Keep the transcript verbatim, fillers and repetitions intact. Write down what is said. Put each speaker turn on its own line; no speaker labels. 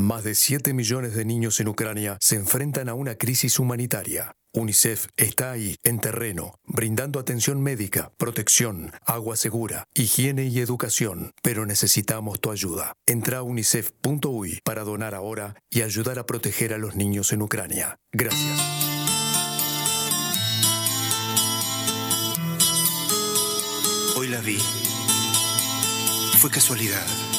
Más de siete millones de niños en Ucrania se enfrentan a una crisis humanitaria. UNICEF está ahí, en terreno, brindando atención médica, protección, agua segura, higiene y educación. Pero necesitamos tu ayuda. Entra a unicef punto u y para donar ahora y ayudar a proteger a los niños en Ucrania. Gracias.
Hoy la vi. Fue casualidad.